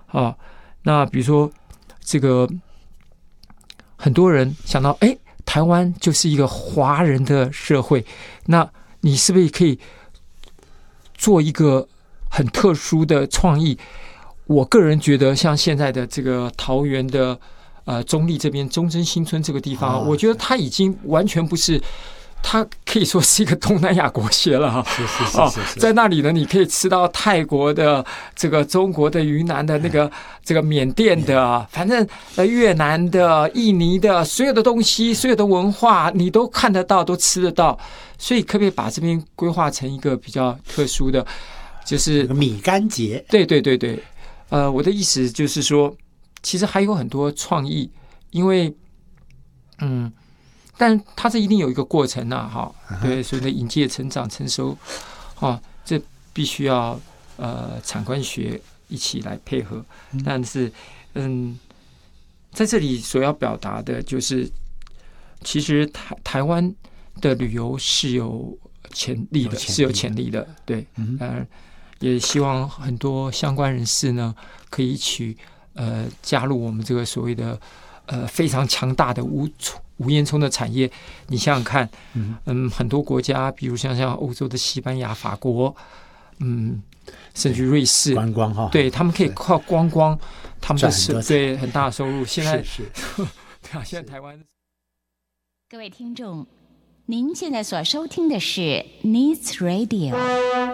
啊。那比如说这个很多人想到，台湾就是一个华人的社会，那你是不是可以做一个很特殊的创意？我个人觉得，像现在的这个桃园的中坜这边中正新村这个地方，我觉得它已经完全不是。它可以说是一个东南亚国协了哈， 是， 在那里呢，你可以吃到泰国的、这个中国的、云南的那个、这个缅甸的，反正越南的、印尼的，所有的东西、所有的文化，你都看得到，都吃得到。所以，可不可以把这边规划成一个比较特殊的，就是米干节？ 对。我的意思就是说，其实还有很多创意，因为但它这一定有一个过程啊，哈，对，所谓的引介、成长、成熟，这必须要产官学一起来配合。但是，在这里所要表达的就是，其实台湾的旅游是有潜力的，是有潜力的，对，也希望很多相关人士呢，可以一起加入我们这个所谓的非常强大的无烟囱的产业。你想想看，很多国家，比如像欧洲的西班牙、法国，甚至瑞士， 观光哈， 对，他们可以靠观光，他们的对很大的收入。现在是对啊，现在台湾。 各位听众，您现在所收听的是 Needs Radio。